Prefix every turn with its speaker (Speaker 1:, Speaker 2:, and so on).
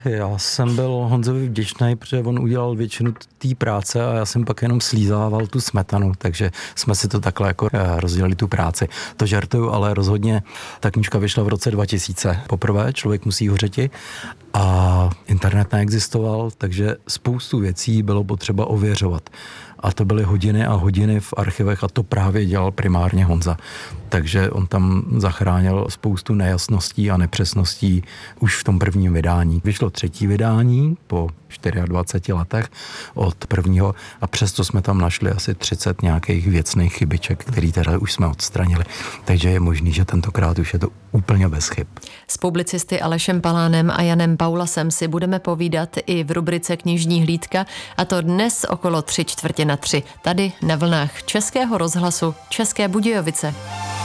Speaker 1: Já jsem byl Honzovi vděčný, protože on udělal většinu té práce a já jsem pak jenom slízával tu smetanu, takže jsme si to takhle jako rozdělili tu práci. To žertuju, ale rozhodně ta knížka vyšla v roce 2000. Poprvé Člověk musí hořeti a internet neexistoval, takže spoustu věcí bylo potřeba ověřovat. A to byly hodiny a hodiny v archivech a to právě dělal primárně Honza. Takže on tam zachránil spoustu nejasností a nepřesností už v tom prvním vydání. Vyšlo třetí vydání po 24 letech od prvního a přesto jsme tam našli asi 30 nějakých věcných chybiček, který teda už jsme odstranili. Takže je možný, že tentokrát už je to úplně bez chyb.
Speaker 2: S publicisty Alešem Palánem a Janem Paulasem si budeme povídat i v rubrice Knižní hlídka, a to dnes okolo 3:45 tady na vlnách Českého rozhlasu České Budějovice.